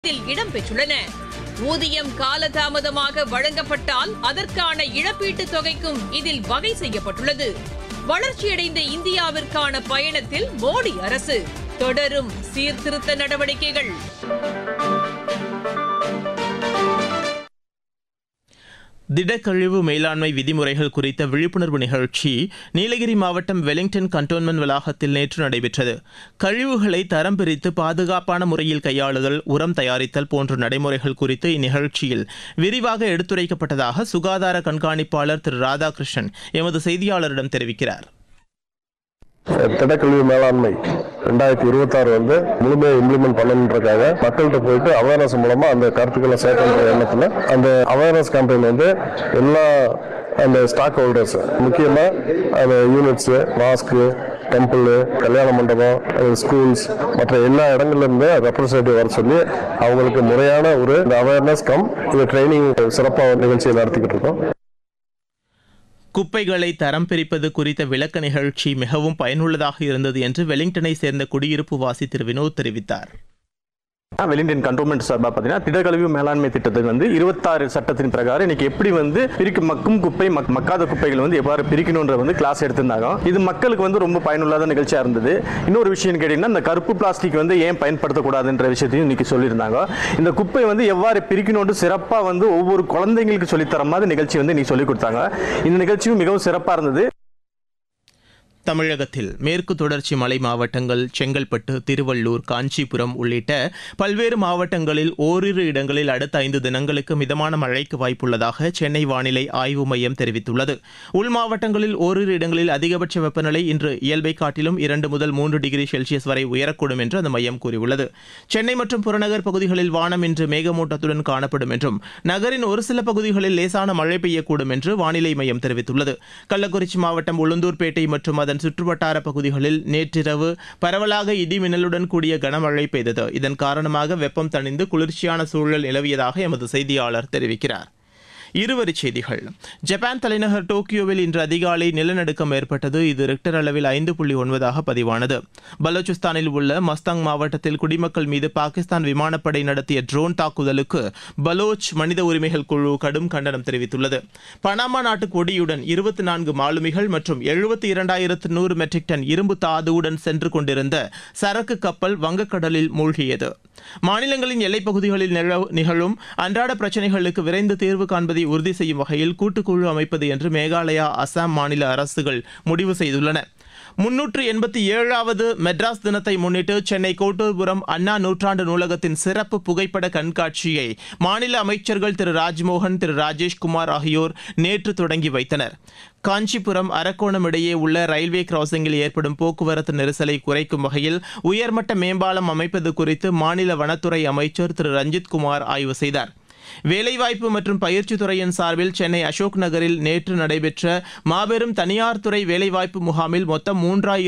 இதில் இடம்பெற்றுள்ளன. ஊதியம் காலதாமதமாக வழங்கப்பட்டால் அதற்கான இழப்பீட்டுத் தொகைக்கும் இதில் வகை செய்யப்பட்டுள்ளது. வளர்ச்சியடைந்த இந்தியாவிற்கான பயணத்தில் மோடி அரசு தொடரும் சீர்திருத்த நடவடிக்கைகள். திடக்கழிவு மேலாண்மை விதிமுறைகள் குறித்த விழிப்புணர்வு நிகழ்ச்சி நீலகிரி மாவட்டம் வெலிங்டன் கண்டோன்மென்ட் வளாகத்தில் நேற்று நடைபெற்றது. கழிவுகளை தரம் பிரித்து பாதுகாப்பான முறையில் கையாளுதல், உரம் தயாரித்தல் போன்ற நடைமுறைகள் குறித்து இந்நிகழ்ச்சியில் விரிவாக எடுத்துரைக்கப்பட்டதாக சுகாதார கண்காணிப்பாளர் திரு ராதாகிருஷ்ணன் எமது செய்தியாளரிடம் தெரிவிக்கிறார். திடக்கழிவு மேலாண்மை 2026 முழுமையாக இம்ப்ளிமெண்ட் பண்ணணுன்றதுக்காக மக்கள்கிட்ட போயிட்டு அவேர்னஸ் மூலமா அந்த கருத்துக்களை சேர்க்கின்ற எண்ணத்துல அந்த அவேர்னஸ் கேம்பெயின் எல்லா அந்த ஸ்டாக் ஹோல்டர்ஸ், முக்கியமா அந்த யூனிட்ஸ், மாஸ்க்கு, டெம்பிள், கல்யாண மண்டபம், ஸ்கூல்ஸ் மற்ற எல்லா இடங்கள்ல இருந்து ரெப்ரஸன்டேட்டிவ் வர சொல்லி அவங்களுக்கு முறையான ஒரு அவேர்னஸ் ட்ரைனிங் சிறப்பாக நிகழ்ச்சியை நடத்திக்கிட்டு இருக்கோம். குப்பைகளை தரம் பிரிப்பது குறித்த விளக்க நிகழ்ச்சி மிகவும் பயனுள்ளதாக இருந்தது என்று வெலிங்டனை சேர்ந்த குடியிருப்பு வாசி திரு வினோத் தெரிவித்தார். வெலிங்டன் கண்டோன்மென்ட் சார்பாக பார்த்தீங்கன்னா திடக்கழிவு மேலாண்மை திட்டத்தை 26 சட்டத்தின் பிரகாரம் இன்னைக்கு எப்படி மக்கும் குப்பை மக்காத குப்பைகள் எவ்வாறு பிரிக்கணும்ன்ற கிளாஸ் எடுத்திருந்தாங்க. இது மக்களுக்கு ரொம்ப பயனுள்ளத நிகழ்ச்சியா இருந்தது. இன்னொரு விஷயம் கேட்டீங்கன்னா, இந்த கருப்பு பிளாஸ்டிக் ஏன் பயன்படுத்தக்கூடாதுன்ற விஷயத்தையும் இன்னைக்கு சொல்லியிருந்தாங்க. இந்த குப்பை எவ்வாறு பிரிக்கணும்னு சிறப்பாக ஒவ்வொரு குழந்தைங்களுக்கு சொல்லித்தர மாதிரி நிகழ்ச்சி இன்னைக்கு சொல்லிக் கொடுத்தாங்க. இந்த நிகழ்ச்சியும் மிகவும் சிறப்பாக இருந்தது. தமிழகத்தில் மேற்கு தொடர்ச்சி மலை மாவட்டங்கள், செங்கல்பட்டு, திருவள்ளூர், காஞ்சிபுரம் உள்ளிட்ட பல்வேறு மாவட்டங்களில் ஓரிரு இடங்களில் அடுத்த 5 தினங்களுக்கு மிதமான மழைக்கு வாய்ப்புள்ளதாக சென்னை வானிலை ஆய்வு மையம் தெரிவித்துள்ளது. உள் மாவட்டங்களில் ஓரிரு இடங்களில் அதிகபட்ச வெப்பநிலை இன்று இயல்பை காட்டிலும் 2 முதல் 3 டிகிரி செல்சியஸ் வரை உயரக்கூடும் என்று அந்த மையம் கூறியுள்ளது. சென்னை மற்றும் புறநகர் பகுதிகளில் வானம் இன்று மேகமூட்டத்துடன் காணப்படும் என்றும் நகரின் ஒரு சில பகுதிகளில் லேசான மழை பெய்யக்கூடும் என்று வானிலை மையம் தெரிவித்துள்ளது. கள்ளக்குறிச்சி மாவட்டம் உளுந்தூர்பேட்டை மற்றும் அதன் சுற்றுவட்டார பகுதிகளில் நேற்றிரவு பரவலாக இடி மின்னலுடன் கூடிய கனமழை பெய்தது. இதன் காரணமாக வெப்பம் தணிந்து குளிர்ச்சியான சூழல் நிலவியதாக எமது செய்தியாளர் தெரிவிக்கிறார். இருவரிச் செய்திகள். ஜப்பான் தலைநகர் டோக்கியோவில் இன்று அதிகாலை நிலநடுக்கம் ஏற்பட்டது. இது ரிக்டர் அளவில் 5.9 பதிவானது. பலூச்சிஸ்தானில் உள்ள மஸ்தாங் மாவட்டத்தில் குடிமக்கள் மீது பாகிஸ்தான் விமானப்படை நடத்திய ட்ரோன் தாக்குதலுக்கு பலோச் மனித உரிமைகள் குழு கடும் கண்டனம் தெரிவித்துள்ளது. பனாமா நாட்டு கொடியுடன் 24 மாலுமிகள் மற்றும் 72,100 மெட்ரிக் டன் இரும்பு தாதுவுடன் சென்று கொண்டிருந்த சரக்கு கப்பல் வங்கக்கடலில் மூழ்கியது. மாநிலங்களின் எல்லைப் பகுதிகளில் நிகழும் அன்றாட பிரச்சினைகளுக்கு விரைந்து தீர்வு காண்பதை உறுதி செய்யும் வகையில் கூட்டுக்குழு அமைப்பது என்று மேகாலயா, அசாம் மாநில அரசுகள் முடிவு செய்துள்ளன. 387வது மெட்ராஸ் தினத்தை முன்னிட்டு சென்னை கோட்டூர்புரம் அண்ணா நூற்றாண்டு நூலகத்தின் சிறப்பு புகைப்பட கண்காட்சியை மாநில அமைச்சர்கள் திரு ராஜ்மோகன், திரு ராஜேஷ்குமார் ஆகியோர் நேற்று தொடங்கி வைத்தனர். காஞ்சிபுரம் அரக்கோணம் இடையே உள்ள ரயில்வே கிராசிங்கில் ஏற்படும் போக்குவரத்து நெரிசலை குறைக்கும் வகையில் உயர்மட்ட மேம்பாலம் அமைப்பது குறித்து மாநில வனத்துறை அமைச்சர் திரு ரஞ்சித் குமார் ஆய்வு செய்தார். வேலைவாய்ப்பு மற்றும் பயிற்சி துறையின் சார்பில் சென்னை அசோக் நகரில் நேற்று நடைபெற்ற மாபெரும் தனியார் துறை வேலைவாய்ப்பு முகாமில் மொத்தம்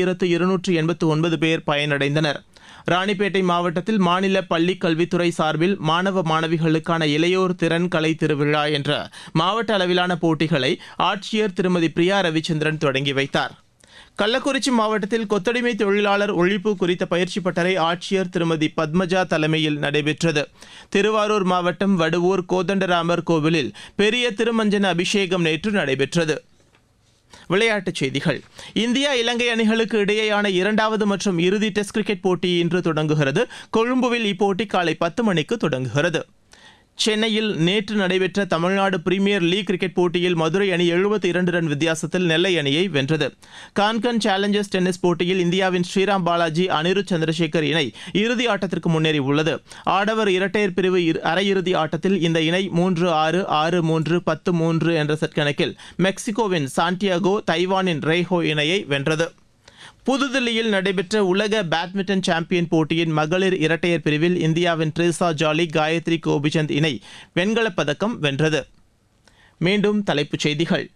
3289 பேர் பயனடைந்தனர். ராணிப்பேட்டை மாவட்டத்தில் மாநில பள்ளிக் கல்வித்துறை சார்பில் மாணவ மாணவிகளுக்கான இளையோர் திறன் கலை திருவிழா என்ற மாவட்ட அளவிலான போட்டிகளை ஆட்சியர் திருமதி பிரியா ரவிச்சந்திரன் தொடங்கி வைத்தார். கள்ளக்குறிச்சி மாவட்டத்தில் கொத்தடிமை தொழிலாளர் ஒழிப்பு குறித்த பயிற்சி பட்டறை ஆட்சியர் திருமதி பத்மஜா தலைமையில் நடைபெற்றது. திருவாரூர் மாவட்டம் வடுவூர் கோதண்டராமர் கோவிலில் பெரிய திருமஞ்சன அபிஷேகம் நேற்று நடைபெற்றது. விளையாட்டுச் செய்திகள். இந்தியா இலங்கை அணிகளுக்கு இடையேயான 2வது மற்றும் இறுதி டெஸ்ட் கிரிக்கெட் போட்டி இன்று தொடங்குகிறது. கொழும்புவில் இப்போட்டி காலை 10 மணிக்கு தொடங்குகிறது. சென்னையில் நேற்று நடைபெற்ற தமிழ்நாடு பிரீமியர் லீக் கிரிக்கெட் போட்டியில் மதுரை அணி 72 ரன் வித்தியாசத்தில் நெல்லை அணியை வென்றது. கான்கன் சேலஞ்சர்ஸ் டென்னிஸ் போட்டியில் இந்தியாவின் ஸ்ரீராம் பாலாஜி, அனிருத் சந்திரசேகர் இணை இறுதி ஆட்டத்திற்கு முன்னேறியுள்ளது. ஆடவர் இரட்டையர் பிரிவு அரையிறுதி ஆட்டத்தில் இந்த இணை 3-6, 6-3, 10-3 என்ற செட் கணக்கில் மெக்சிகோவின் சாண்டியாகோ, தைவானின் ரேஹோ இணையை வென்றது. புதுதில்லியில் நடைபெற்ற உலக பேட்மிண்டன் சாம்பியன் போட்டியின் மகளிர் இரட்டையர் பிரிவில் இந்தியாவின் ட்ரேசா ஜாலி, காயத்ரி கோபிச்சந்த் இணை வெண்கலப் பதக்கம் வென்றது. மீண்டும் தலைப்புச் செய்திகள்.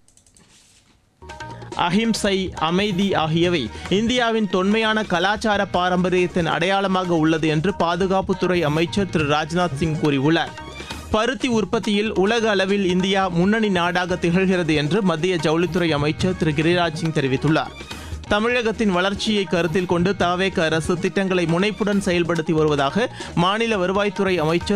அஹிம்சை, அமைதி ஆகியவை இந்தியாவின் தொன்மையான கலாச்சார பாரம்பரியத்தின் அடையாளமாக உள்ளது என்று பாதுகாப்புத்துறை அமைச்சர் திரு ராஜ்நாத் சிங் கூறியுள்ளார். பருத்தி உற்பத்தியில் உலக அளவில் இந்தியா முன்னணி நாடாக திகழ்கிறது என்று மத்திய ஜவுளித்துறை அமைச்சர் திரு கிரிராஜ் சிங் தெரிவித்துள்ளார். தமிழகத்தின் வளர்ச்சியை கருத்தில் கொண்டு தவேக அரசு திட்டங்களை முனைப்புடன் செயல்படுத்தி வருவதாக மாநில வருவாய்த்துறை அமைச்சர்